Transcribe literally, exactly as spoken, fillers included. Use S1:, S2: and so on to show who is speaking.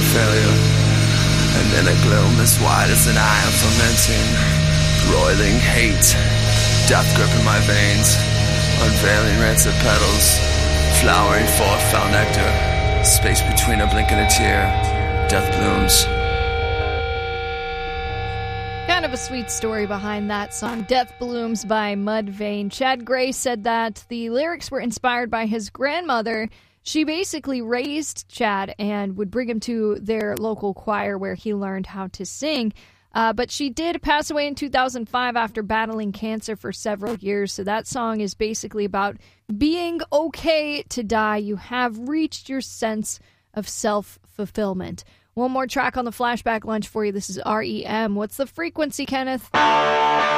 S1: failure. And in a gloom as wide as an eye I'm fermenting, roiling hate, death gripping my veins, unveiling rancid petals, flowering forth foul nectar, space between a blink and a tear, death blooms.
S2: Kind of a sweet story behind that song, Death Blooms by Mudvayne. Chad Gray said that the lyrics were inspired by his grandmother. She basically raised Chad and would bring him to their local choir where he learned how to sing. Uh, but she did pass away in two thousand five after battling cancer for several years. So that song is basically about being okay to die. You have reached your sense of self-fulfillment. One more track on the Flashback Lunch for you. This is R E M. What's the frequency, Kenneth?